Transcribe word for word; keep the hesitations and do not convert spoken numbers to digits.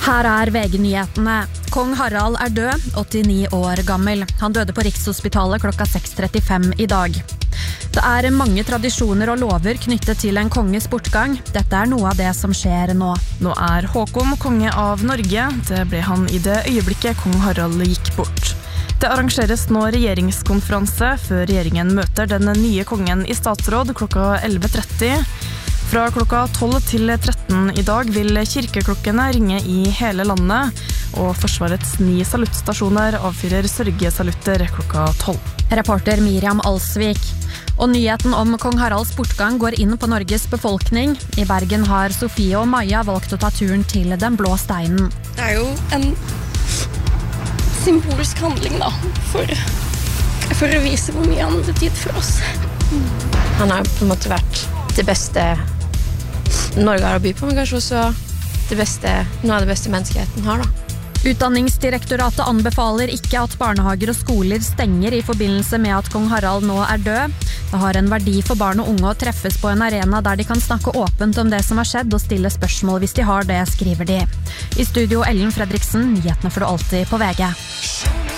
Her er V G-nyhetene. Kong Harald er død, åttini år gammel. Han døde på Rikshospitalet klokka seks trettifem i dag. Det er mange tradisjoner og lover knyttet til en konges bortgang. Dette er noe av det som skjer nå. Nå er Håkon konge av Norge. Det ble han i det øyeblikket kong Harald gikk bort. Det arrangeres nå regjeringskonferanse før regjeringen møter den nye kongen i statsråd klokka elleve tretti. Fra klokka tolv til tretten i dag vil kirkeklokkene ringe i hele landet, og Forsvarets ni saluttstasjoner avfyrer sørgesalutter klokka tolv. Reporter Miriam Alsvik. Og nyheten om kong Haralds bortgang går inn på Norges befolkning. I Bergen har Sofie og Maja valgt å ta turen til Den blå steinen. Det er jo en symbolsk handling da, for, for å vise hvor mye han betydde for oss. Han har på en måte vært det beste Norge har å by på, men kanskje også det beste, noe av det beste menneskeheten har da. Utdanningsdirektoratet anbefaler ikke at barnehager og skoler stenger i forbindelse med at kong Harald nå er død. Det har en verdi for barn og unge å treffes på en arena der de kan snakke åpent om det som har skjedd og stille spørsmål hvis de har det, skriver de. I studio Ellen Fredriksen, nyhetene får du alltid på V G.